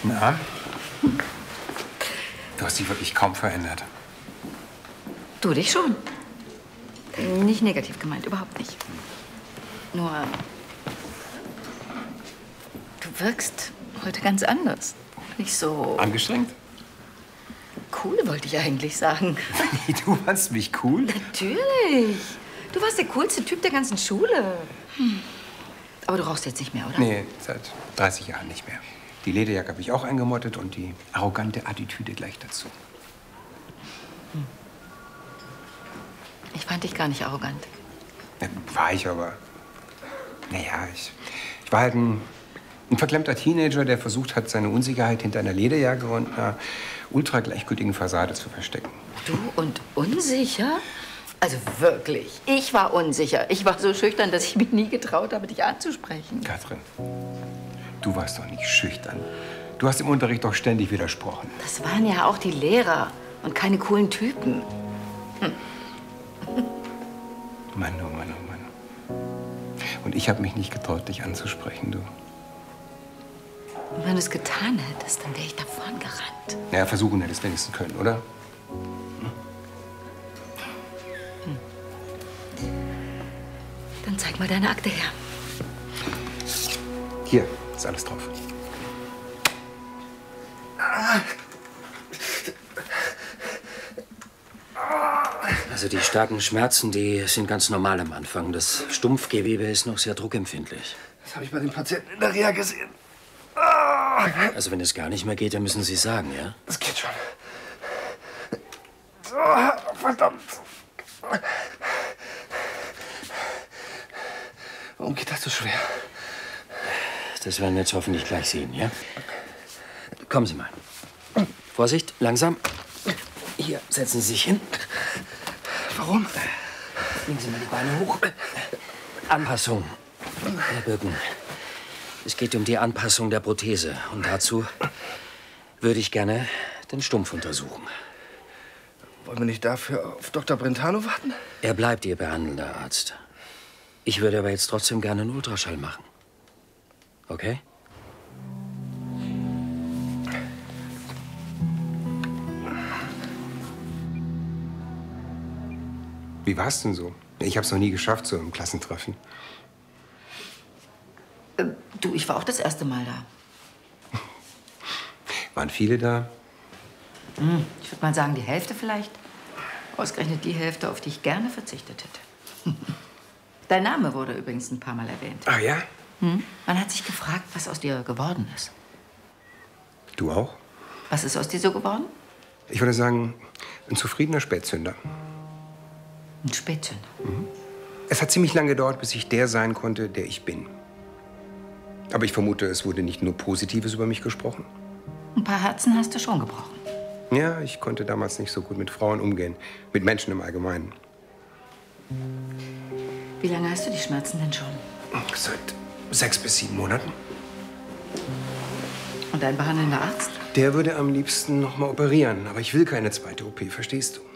Na? Du hast dich wirklich kaum verändert. Du dich schon. Nicht negativ gemeint, überhaupt nicht. Nur, du wirkst heute ganz anders. Nicht so... Angestrengt? Cool, wollte ich eigentlich sagen. Du fandst mich cool? Natürlich. Du warst der coolste Typ der ganzen Schule. Aber du rauchst jetzt nicht mehr, oder? Nee, seit 30 Jahren nicht mehr. Die Lederjacke habe ich auch eingemottet und die arrogante Attitüde gleich dazu. Ich fand dich gar nicht arrogant. Ja, war ich aber. Naja, ich war halt ein verklemmter Teenager, der versucht hat, seine Unsicherheit hinter einer Lederjacke und einer ultra gleichgültigen Fassade zu verstecken. Du und unsicher? Also wirklich, ich war unsicher. Ich war so schüchtern, dass ich mich nie getraut habe, dich anzusprechen. Katrin, du warst doch nicht schüchtern. Du hast im Unterricht doch ständig widersprochen. Das waren ja auch die Lehrer und keine coolen Typen. Mann, oh Mann, oh Mann. Und ich habe mich nicht getraut, dich anzusprechen, du. Und wenn du es getan hättest, dann wäre ich davon gerannt. Naja, versuchen hättest wenigstens können, oder? Dann zeig mal deine Akte her. Hier ist alles drauf. Also die starken Schmerzen, die sind ganz normal am Anfang. Das Stumpfgewebe ist noch sehr druckempfindlich. Das habe ich bei den Patienten in der Reha gesehen. Also wenn es gar nicht mehr geht, dann müssen Sie sagen, ja? Das geht schon. Verdammt. Warum geht das so schwer? Das werden wir jetzt hoffentlich gleich sehen, ja? Kommen Sie mal. Vorsicht, langsam. Hier, setzen Sie sich hin. Warum? Legen Sie mal die Beine hoch. Anpassung. Herr Birken, es geht um die Anpassung der Prothese. Und dazu würde ich gerne den Stumpf untersuchen. Wollen wir nicht dafür auf Dr. Brentano warten? Er bleibt Ihr behandelnder Arzt. Ich würde aber jetzt trotzdem gerne einen Ultraschall machen. Okay? Wie war's denn so? Ich hab's noch nie geschafft, so im Klassentreffen. Du, ich war auch das erste Mal da. Waren viele da? Ich würde mal sagen, die Hälfte vielleicht. Ausgerechnet die Hälfte, auf die ich gerne verzichtet hätte. Dein Name wurde übrigens ein paar Mal erwähnt. Ah ja? Man hat sich gefragt, was aus dir geworden ist. Du auch? Was ist aus dir so geworden? Ich würde sagen, ein zufriedener Spätzünder. Ein Spätzünder. Es hat ziemlich lange gedauert, bis ich der sein konnte, der ich bin. Aber ich vermute, es wurde nicht nur Positives über mich gesprochen. Ein paar Herzen hast du schon gebrochen. Ja, ich konnte damals nicht so gut mit Frauen umgehen. Mit Menschen im Allgemeinen. Wie lange hast du die Schmerzen denn schon? Seit 6 bis 7 Monaten. Und dein behandelnder Arzt? Der würde am liebsten noch mal operieren. Aber ich will keine zweite OP, verstehst du?